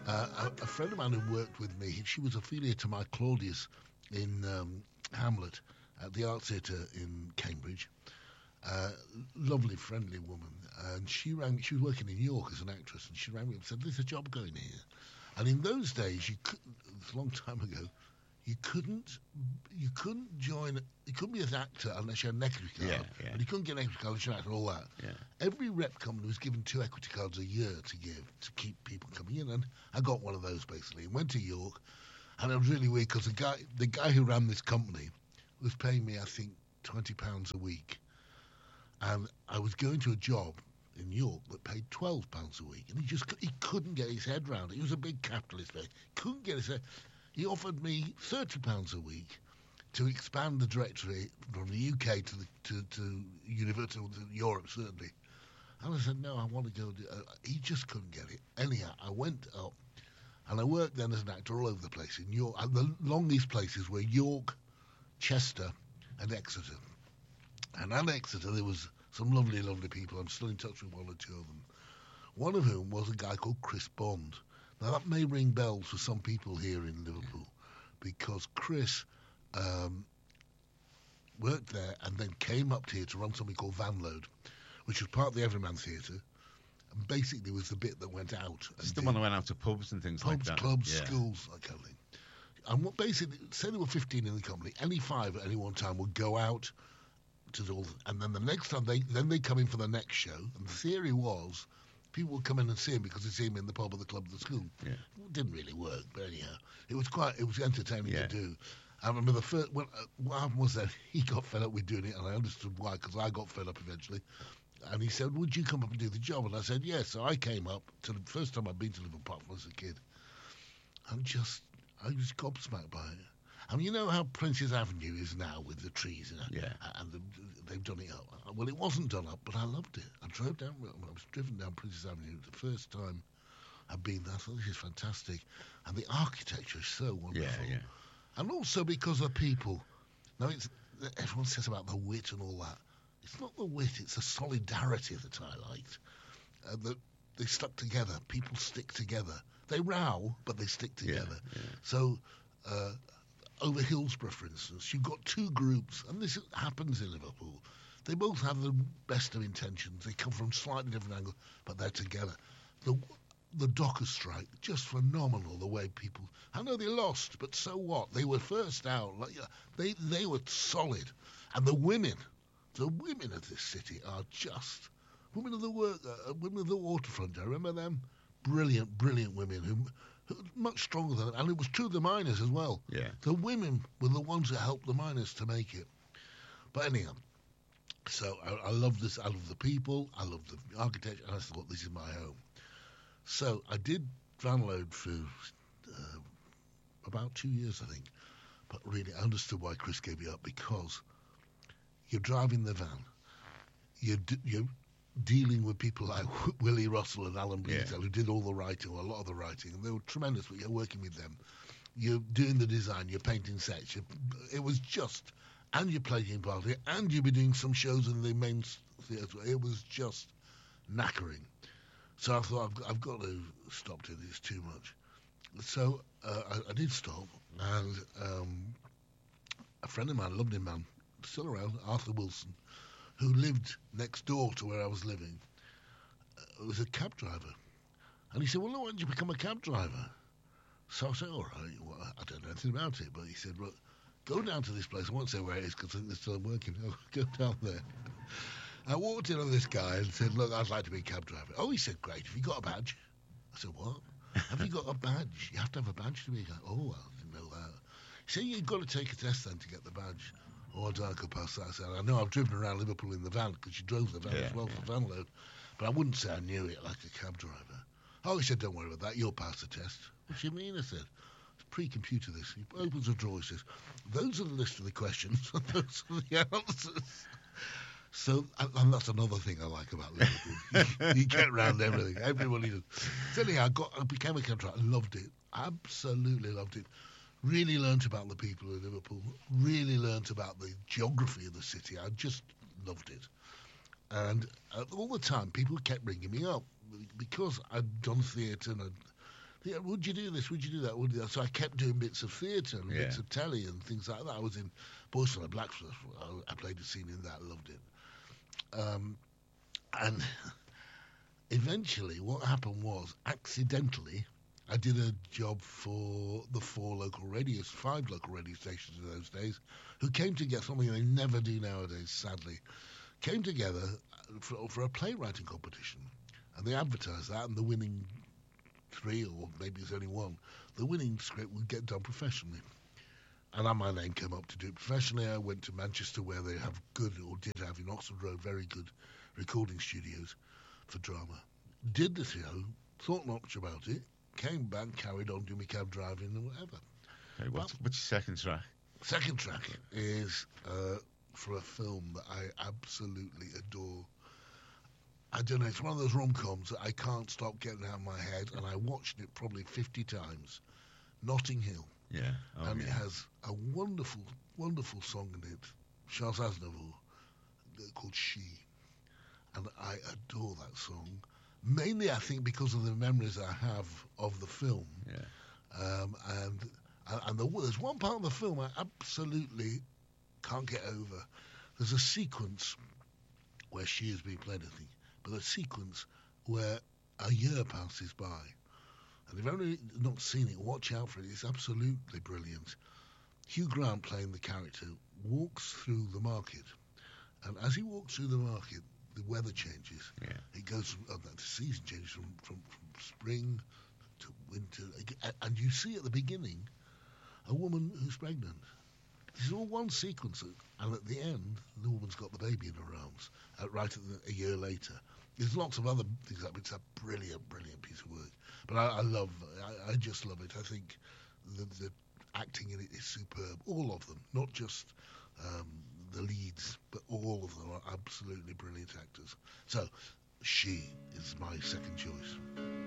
A friend of mine who worked with me, she was Ophelia to my Claudius in Hamlet at the Arts Theatre in Cambridge. Lovely, friendly woman. And she rang me, she was working in York as an actress, and she rang me and said, there's a job going here. And in those days, it's a long time ago, you couldn't join, you couldn't be an actor unless you had an equity card. Yeah. And you couldn't get an equity card unless you had all that. Yeah. Every rep company was given 2 equity cards a year to give to keep people coming in, and I got one of those basically. Went to York, and it was really weird because the guy who ran this company was paying me, I think, £20 a week, and I was going to a job in York that paid £12 a week, and he couldn't get his head round it. He was a big capitalist, but he couldn't get his head. He offered me £30 a week to expand the directory from the UK to Universal, to Europe certainly. And I said, no, I want to go. He just couldn't get it. Anyhow, I went up, and I worked then as an actor all over the place in York. And along these places were York, Chester, and Exeter. And at Exeter, there was some lovely, lovely people. I'm still in touch with 1 or 2 of them. One of whom was a guy called Chris Bond. Now, that may ring bells for some people here in Liverpool, because Chris worked there and then came up here to run something called Vanload, which was part of the Everyman Theatre, and basically was the bit that went out. It's the one that went out to pubs and things like that. Pubs, clubs, schools, that kind of thing. And what basically, say there were 15 in the company, any 5 at any one time would go out to do all, and then the next time they come in for the next show. And the theory was people would come in and see him because they see him in the pub or the club or the school. Yeah. It didn't really work, but anyhow, it was entertaining to do. I remember the first, what happened was that he got fed up with doing it, and I understood why, because I got fed up eventually. And he said, would you come up and do the job? And I said, yes. So I came up to the first time I'd been to Liverpool apart from as a kid. I was gobsmacked by it. I mean, you know how Prince's Avenue is now with the trees, and they've done it up. Well, it wasn't done up, but I loved it. I was driven down Prince's Avenue the first time I'd been there. I thought, this is fantastic. And the architecture is so wonderful. Yeah. And also because of people. Now, everyone says about the wit and all that. It's not the wit, it's the solidarity that I liked. That they stuck together. People stick together. They row, but they stick together. Yeah. So, over Hillsborough, for instance, you've got 2 groups, and this happens in Liverpool. They both have the best of intentions. They come from slightly different angles, but they're together. The Dockers strike, just phenomenal, the way people... I know they lost, but so what? They were first out. They were solid. And the women of this city are just... Women of the waterfront, I remember them. Brilliant women who much stronger than them. And it was true of the miners as well. Yeah. The women were the ones that helped the miners to make it. But anyhow, so I love this. I love the people. I love the architecture. And I thought, this is my home. So I did Vanload for about 2 years, I think. But really, I understood why Chris gave it up, because you're driving the van. You're dealing with people like Willie Russell and Alan Breedell, who did all the writing, or a lot of the writing, and they were tremendous, but you're working with them. You're doing the design, you're painting sets. It was just, and you're playing party, and you'll be doing some shows in the main theatre. It was just knackering. So I thought, I've got to stop doing this too much. So I did stop, and a friend of mine, lovely man, still around, Arthur Wilson, who lived next door to where I was living, was a cab driver. And he said, well, why don't you become a cab driver? So I said, all right, well, I don't know anything about it. But he said, look, go down to this place. I won't say where it is because I think they're still working. Go down there. I walked in on this guy and said, look, I'd like to be a cab driver. Oh, he said, great. Have you got a badge? I said, what? Have you got a badge? You have to have a badge to be a guy. Oh, I didn't know that. He said, you've got to take a test then to get the badge. Oh, I don't go past that. I said, I know I've driven around Liverpool in the van, because she drove the van as well for Vanload, but I wouldn't say I knew it like a cab driver. Oh, he said, don't worry about that, you'll pass the test. What do you mean? I said, it's pre-computer this. He opens a drawer, he says, those are the list of the questions, and those are the answers. So, and that's another thing I like about Liverpool. You get around everything. Everybody does. So anyhow, I became a cab driver. I loved it. Absolutely loved it. Really learnt about the people of Liverpool. Really learnt about the geography of the city. I just loved it. And all the time, people kept ringing me up because I'd done theatre and Yeah, would you do this? Would you do that? Would you do that? So I kept doing bits of theatre and bits of telly and things like that. I was in Boys on the Black Stuff. I played a scene in that. Loved it. And eventually, what happened was, accidentally, I did a job for the 5 local radio stations in those days, who came together, something they never do nowadays, sadly, came together for a playwriting competition. And they advertised that, and the winning 3, or maybe there's only 1, the winning script would get done professionally. And my name came up to do it professionally. I went to Manchester, where they have good, or did have in Oxford Road, very good recording studios for drama. Did the show, thought not much about it, came back, carried on doing my cab driving and whatever. Okay, what's your second track? Second track is for a film that I absolutely adore. I don't know, it's one of those rom-coms that I can't stop getting out of my head, and I watched it probably 50 times. Notting Hill. Yeah. It has a wonderful, wonderful song in it, Charles Aznavour, called She. And I adore that song. Mainly, I think, because of the memories I have of the film. Yeah. And there's one part of the film I absolutely can't get over. There's a sequence where she is being played, I think, but a sequence where a year passes by. And if you've only not seen it, watch out for it. It's absolutely brilliant. Hugh Grant, playing the character, walks through the market. And as he walks through the market, the weather changes. Yeah. It goes the season changes from spring to winter. And you see at the beginning a woman who's pregnant. This is all one sequence. And at the end, the woman's got the baby in her arms, a year later. There's lots of other things. It's a brilliant, brilliant piece of work. But I just love it. I think the acting in it is superb. All of them, not just the leads, but all of them are absolutely brilliant actors. So, She is my second choice.